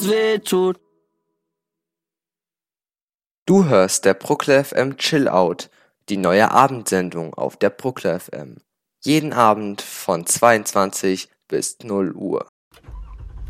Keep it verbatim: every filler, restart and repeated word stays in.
wehtut. Du hörst der Bruckler F M Chill Out, die neue Abendsendung auf der Bruckler F M. Jeden Abend von zweiundzwanzig bis null Uhr.